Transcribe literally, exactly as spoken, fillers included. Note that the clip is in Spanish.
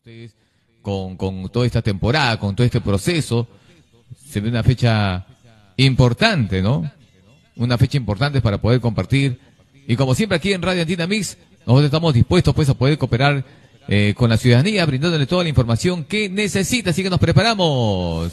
ustedes con, con toda esta temporada, con todo este proceso. Se ve una fecha importante, ¿no? Una fecha importante para poder compartir. Y como siempre aquí en Radio Andina Mix, nosotros estamos dispuestos pues a poder cooperar eh, con la ciudadanía, brindándole toda la información que necesita. Así que nos preparamos.